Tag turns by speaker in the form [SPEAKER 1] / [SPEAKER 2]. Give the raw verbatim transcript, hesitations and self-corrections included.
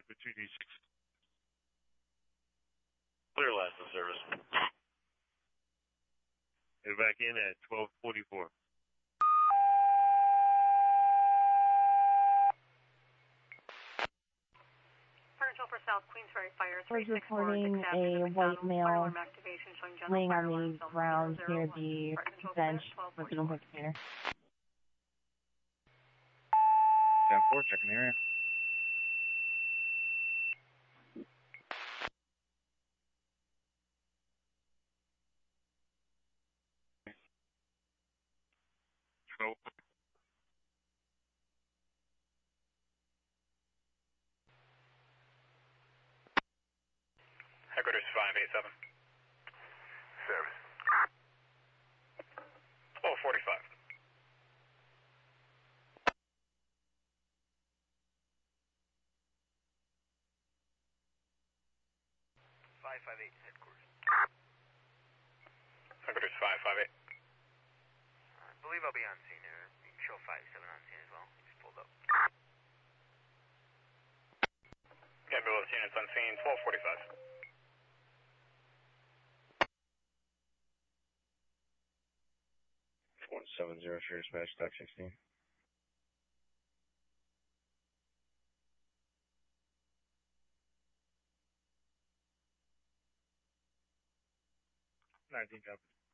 [SPEAKER 1] for two D six. Clear last of service. Get back in at twelve forty-four.
[SPEAKER 2] For South Queensbury Fire,
[SPEAKER 3] was reporting a white male laying on the ground near the bench with an investigator.
[SPEAKER 4] ten four, checking the area.
[SPEAKER 1] Nope.
[SPEAKER 5] Headquarters five eight seven.
[SPEAKER 6] Service.
[SPEAKER 5] twelve forty-five.
[SPEAKER 6] five five eight, headquarters.
[SPEAKER 5] Headquarters five five eight.
[SPEAKER 6] I believe I'll be on scene there. You can show five seven on scene as well. Just pulled up.
[SPEAKER 5] Yeah, ambulance units on scene, twelve forty-five.
[SPEAKER 4] one seven zero, sure dispatch, Doc sixteen.
[SPEAKER 1] nineteen copy.